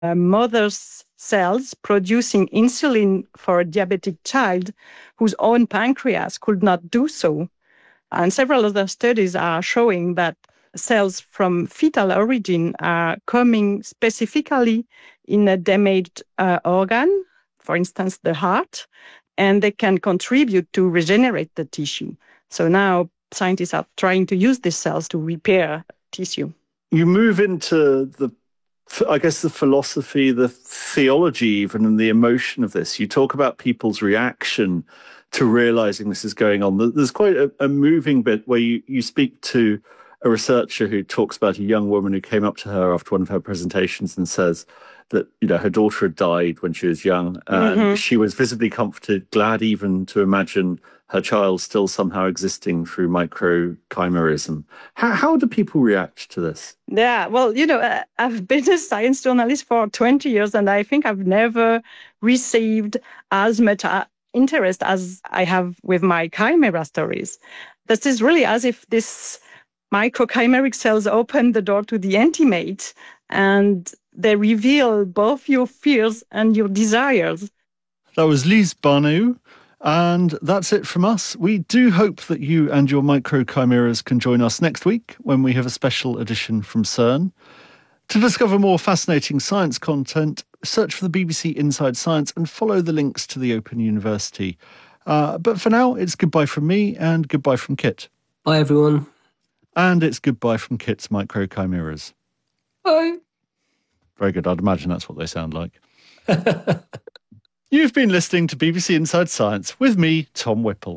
mother's cells producing insulin for a diabetic child whose own pancreas could not do so. And several other studies are showing that cells from fetal origin are coming specifically in a damaged organ, for instance, the heart, and they can contribute to regenerate the tissue. So now scientists are trying to use these cells to repair tissue. You move into the philosophy, the theology even, and the emotion of this. You talk about people's reaction to realizing this is going on. There's quite a moving bit where you speak to a researcher who talks about a young woman who came up to her after one of her presentations and says that, her daughter had died when she was young, and she was visibly comforted, glad even to imagine her child still somehow existing through microchimerism. How do people react to this? Yeah, well, I've been a science journalist for 20 years, and I think I've never received as much interest as I have with my chimera stories. This is really as if this microchimeric cells open the door to the antimate, and they reveal both your fears and your desires. That was Lise Barneau. And that's it from us. We do hope that you and your microchimeras can join us next week when we have a special edition from CERN. To discover more fascinating science content, search for the BBC Inside Science and follow the links to the Open University. But for now, it's goodbye from me and goodbye from Kit. Bye, everyone. And it's goodbye from Kit's microchimeras. Bye. Very good. I'd imagine that's what they sound like. You've been listening to BBC Inside Science with me, Tom Whipple.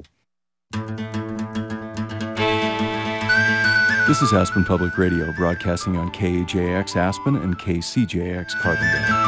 This is Aspen Public Radio, broadcasting on KAJX Aspen and KCJX Carbondale.